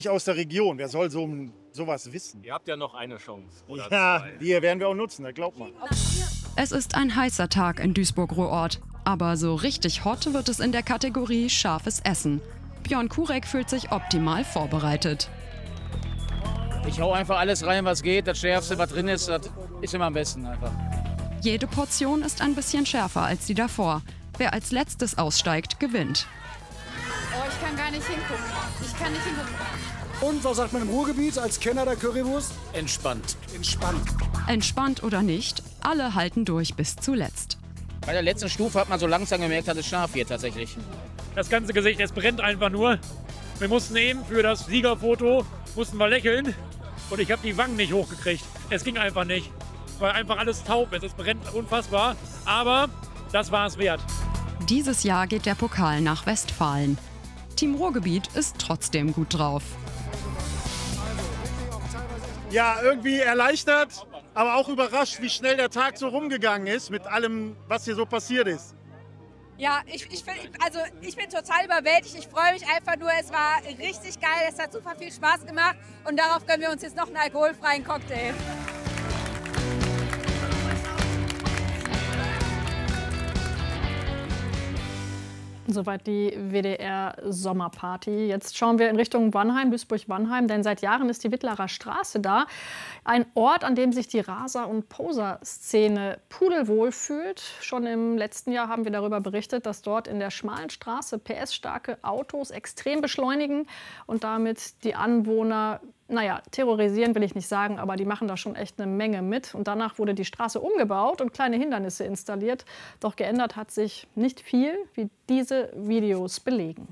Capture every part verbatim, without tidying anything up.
Aus der Region, wer soll so sowas wissen? Ihr habt ja noch eine Chance. Oder ja, zwei. die werden wir auch nutzen, da glaubt man. Es ist ein heißer Tag in Duisburg-Ruhrort. Aber so richtig hot wird es in der Kategorie scharfes Essen. Björn Kurek fühlt sich optimal vorbereitet. Ich hau einfach alles rein, was geht. Das Schärfste, was drin ist, das ist immer am besten einfach. Jede Portion ist ein bisschen schärfer als die davor. Wer als letztes aussteigt, gewinnt. Oh, ich kann gar nicht hingucken. Ich kann nicht hingucken. Und was sagt man im Ruhrgebiet als Kenner der Currywurst? Entspannt. Entspannt. Entspannt oder nicht, alle halten durch bis zuletzt. Bei der letzten Stufe hat man so langsam gemerkt, dass es scharf wird tatsächlich. Das ganze Gesicht, es brennt einfach nur. Wir mussten eben für das Siegerfoto, mussten wir lächeln. Und ich habe die Wangen nicht hochgekriegt. Es ging einfach nicht. Weil einfach alles taub ist. Es brennt unfassbar. Aber das war es wert. Dieses Jahr geht der Pokal nach Westfalen. Team Ruhrgebiet ist trotzdem gut drauf. Ja, irgendwie erleichtert, aber auch überrascht, wie schnell der Tag so rumgegangen ist mit allem, was hier so passiert ist. Ja, ich, ich, find, also ich bin total überwältigt. Ich freue mich einfach nur. Es war richtig geil. Es hat super viel Spaß gemacht. Und darauf gönnen wir uns jetzt noch einen alkoholfreien Cocktail. Soweit die W D R-Sommerparty. Jetzt schauen wir in Richtung Wannheim, Duisburg-Wannheim, denn seit Jahren ist die Wittlarer Straße da. Ein Ort, an dem sich die Raser- und Poser-Szene pudelwohl fühlt. Schon im letzten Jahr haben wir darüber berichtet, dass dort in der schmalen Straße P S-starke Autos extrem beschleunigen und damit die Anwohner, naja, terrorisieren will ich nicht sagen, aber die machen da schon echt eine Menge mit. Und danach wurde die Straße umgebaut und kleine Hindernisse installiert. Doch geändert hat sich nicht viel, wie diese Videos belegen.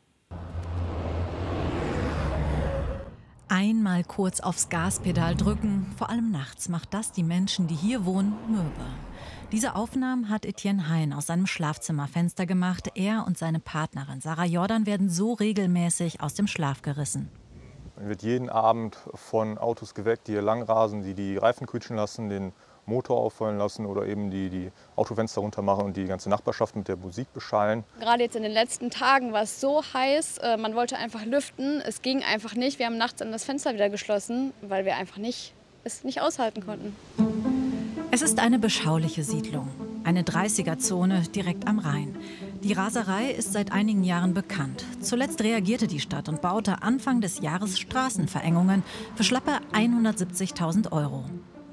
Einmal kurz aufs Gaspedal drücken, vor allem nachts macht das die Menschen, die hier wohnen, mürbe. Diese Aufnahmen hat Etienne Hein aus seinem Schlafzimmerfenster gemacht. Er und seine Partnerin Sarah Jordan werden so regelmäßig aus dem Schlaf gerissen. Man wird jeden Abend von Autos geweckt, die hier langrasen, die die Reifen quietschen lassen, den Motor auffallen lassen oder eben die, die Autofenster runter machen und die ganze Nachbarschaft mit der Musik beschallen. Gerade jetzt in den letzten Tagen war es so heiß, man wollte einfach lüften. Es ging einfach nicht. Wir haben nachts dann das Fenster wieder geschlossen, weil wir einfach nicht, es nicht aushalten konnten. Es ist eine beschauliche Siedlung, eine dreißiger-Zone direkt am Rhein. Die Raserei ist seit einigen Jahren bekannt. Zuletzt reagierte die Stadt und baute Anfang des Jahres Straßenverengungen für schlappe hundertsiebzigtausend Euro.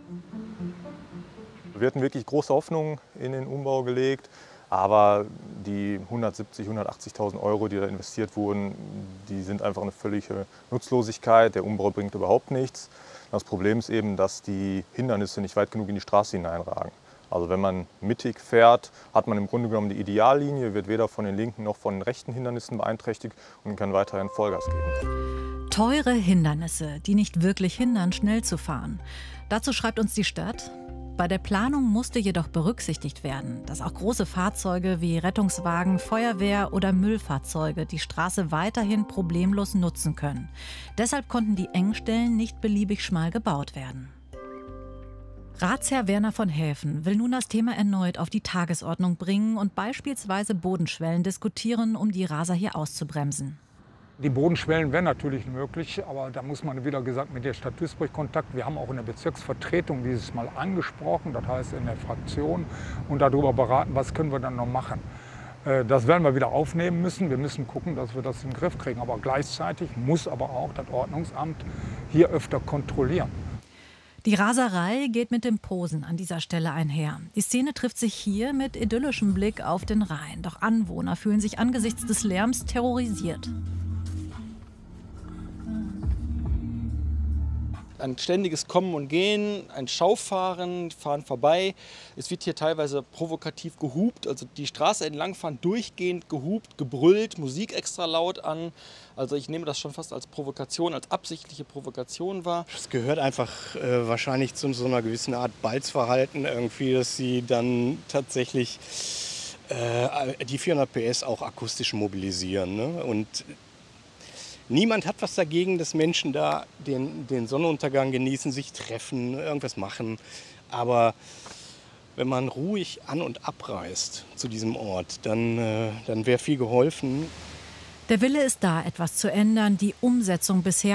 Wir hatten wirklich große Hoffnungen in den Umbau gelegt, aber die hundertsiebzigtausend, hundertachtzigtausend Euro, die da investiert wurden, die sind einfach eine völlige Nutzlosigkeit. Der Umbau bringt überhaupt nichts. Das Problem ist eben, dass die Hindernisse nicht weit genug in die Straße hineinragen. Also wenn man mittig fährt, hat man im Grunde genommen die Ideallinie, wird weder von den linken noch von den rechten Hindernissen beeinträchtigt und kann weiterhin Vollgas geben. Teure Hindernisse, die nicht wirklich hindern, schnell zu fahren. Dazu schreibt uns die Stadt: Bei der Planung musste jedoch berücksichtigt werden, dass auch große Fahrzeuge wie Rettungswagen, Feuerwehr oder Müllfahrzeuge die Straße weiterhin problemlos nutzen können. Deshalb konnten die Engstellen nicht beliebig schmal gebaut werden. Ratsherr Werner von Häfen will nun das Thema erneut auf die Tagesordnung bringen und beispielsweise Bodenschwellen diskutieren, um die Raser hier auszubremsen. Die Bodenschwellen wären natürlich möglich, aber da muss man, wieder gesagt, mit der Stadt Duisburg Kontakt. Wir haben auch in der Bezirksvertretung dieses Mal angesprochen, das heißt in der Fraktion, und darüber beraten, was können wir dann noch machen. Das werden wir wieder aufnehmen müssen. Wir müssen gucken, dass wir das in den Griff kriegen. Aber gleichzeitig muss aber auch das Ordnungsamt hier öfter kontrollieren. Die Raserei geht mit dem Posen an dieser Stelle einher. Die Szene trifft sich hier mit idyllischem Blick auf den Rhein. Doch Anwohner fühlen sich angesichts des Lärms terrorisiert. Ein ständiges Kommen und Gehen, ein Schaufahren, fahren vorbei. Es wird hier teilweise provokativ gehupt, also die Straße entlangfahren, durchgehend gehupt, gebrüllt, Musik extra laut an. Also ich nehme das schon fast als Provokation, als absichtliche Provokation wahr. Es gehört einfach äh, wahrscheinlich zu so einer gewissen Art Balzverhalten irgendwie, dass sie dann tatsächlich äh, die vierhundert P S auch akustisch mobilisieren, ne? Und niemand hat was dagegen, dass Menschen da den, den Sonnenuntergang genießen, sich treffen, irgendwas machen. Aber wenn man ruhig an- und abreist zu diesem Ort, dann, äh, dann wäre viel geholfen. Der Wille ist da, etwas zu ändern. Die Umsetzung bisher